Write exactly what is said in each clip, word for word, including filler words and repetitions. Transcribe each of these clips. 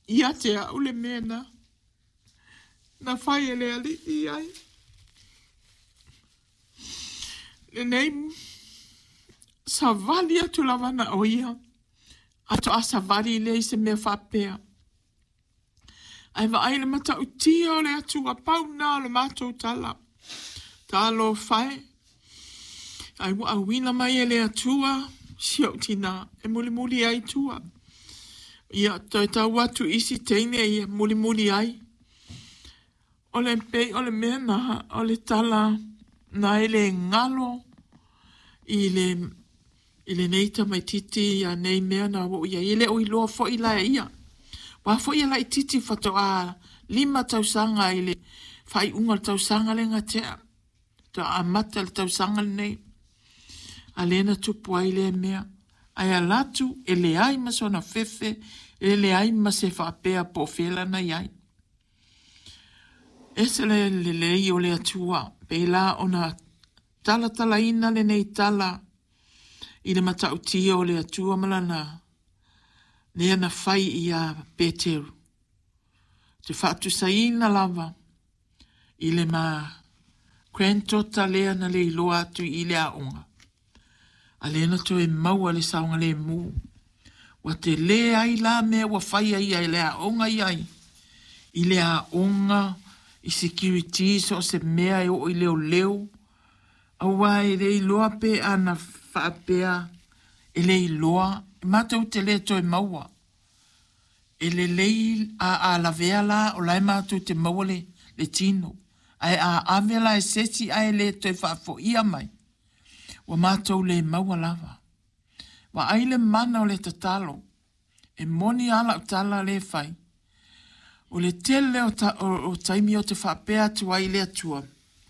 ia te au le mena, na whai e le ali i ai. Le nei, sa vali atu lawana o ia, ato a sa vali le se mea whapea. Ai wa ai le mata utia o le atu a pau nā le matou tala. Tā lo whai. Ai wa awina mai e le atua, sio tina, e muli muli ai tua. Ia toi tau watu isi teine ia muli muli ai. O le pei o le mea naha, o le tala na ele ngalo i le i le neita mai titi a nei mea na wo ia ile o iloa fo ila ia. Wa fo ia lai titi fato a lima tausanga ile fai unga tausanga le ngatea. Ta a mata le tausanga le nei. Alena tupu ai le mea. Ai alatu ele ai masona fefe ele ai mase whaapea po fela na iai. Ese le le lei o le atua. Pela ona tala tala ina le nei tala. I le matau tia o le atua malana. Nea na whai i a Peteru. Te whaatu sa ina lava. I le ma krentota lea na le iloa atu i le aonga. A le na to e maua le saunga le mu. Wa te le ai la mea wa whai ai ai le aonga i ai. I le aonga i security so se mea e o i leo leo. Awa e le iloa pe ana whaapea e le iloa. Matau te le to e maua. E le lei a a la vea la o lai matau te maua le, le tino. Ai a avela e sesi ai le to e whaafo ia mai. Wa matau le maua lava. Wa ai le mana o le tatalo. E moni ala o tala le fai. O le tele o, ta, o, o taimi o te whaapea tu ai le atua.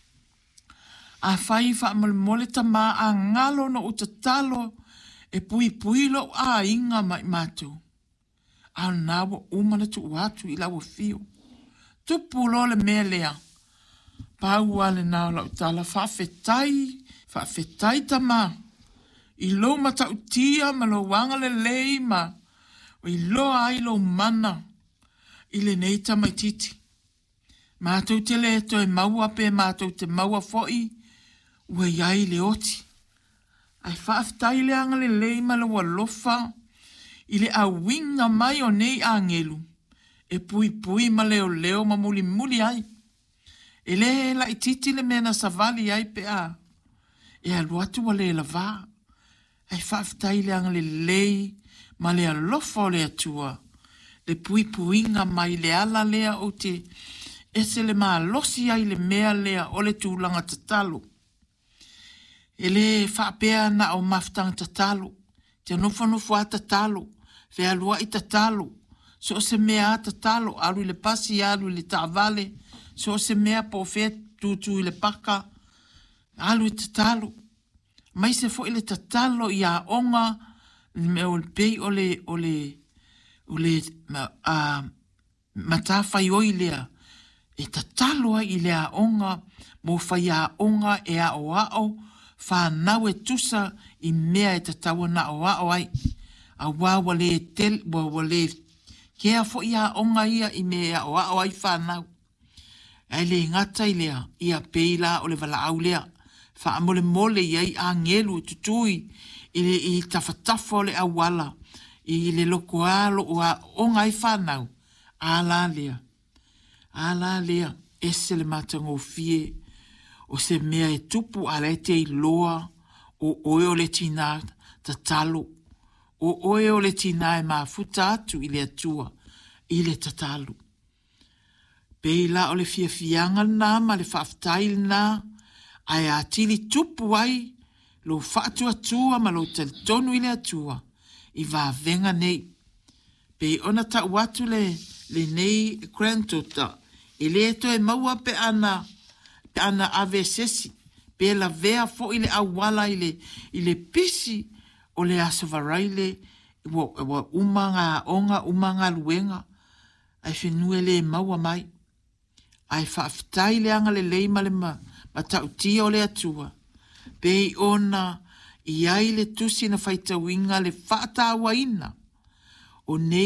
A fai wha mole ta ma a ngalo no o tatalo e pui pui lo a inga mai mātou. A nawa umana tu watu i lawa fio. Tupu lo le mea lea. Pau ale nao lau tala whawhetai, whawhetai ta ma. I lo mata utia ma lo wanga le lei ma. O i lo ai lo mana. I le neita mai titi. Mātou te le to e maua pe mātou te maua foi. Ua iai le oti. Ai whaafitai le anga le lei ma lo lofa. I le awinga mai o nei angelu. E pui pui ma leo leo ma muli muli ai. E le la i titi le mena savali ai pe a. E aluatu wa le lava. Ai whaafitai le anga le lei ma le alofa o le atua. Le pui puinga mai le ala lea o te. Ese le maa losi ai le mea lea o le tūlanga tatalo. E le whaapea na o maftanga tatalo. Te nofo nofo a tatalo. Fea lua i tatalo. So se mea a tatalo. Alu le pasi alu le taavale. So se mea po fea tutu i le paka. Alu i tatalo. Mai se fo i le tatalo i a onga. Me o le pei o le o le o le ma, uh, matawhai oi lea. E tatalo ai i le a onga. Mo whai a onga e a o a o. Whanau e tusa i mea e tatawa na o a o ai. A wawa le tel, wawa le kea fo ia onga ia i mea o a o ai whanau. Ai le ngata i lea, ia peila o le wala au lea. Wha mole mole iai a ngelu tutui i le i tawhatafa o le awala. I le loko alo o a onga ai whanau. A la lea. A la lea. Ese le matanga o fie. O se mea e tupu ala e te iloa o oe o le tina tatalo. O oe o le tina e mafuta atu i le atua i le tatalo. Peila o le fia fianga na ma le whaftail na ai a tili tupu ai lo whatu atua ma lo tonu i le atua i va venga nei. Pe ona ta watu le, le nei krentota i le to e maua pe ana ana ave sesi pe la vea fo ile awala ile ile pisi o le asavaraile wo wo umanga onga umanga luenga ai fenuele maua mai ai faftai le anga le leima le ma matautia o le atua pe ona i ai le tusi na faita winga le fata waina o ne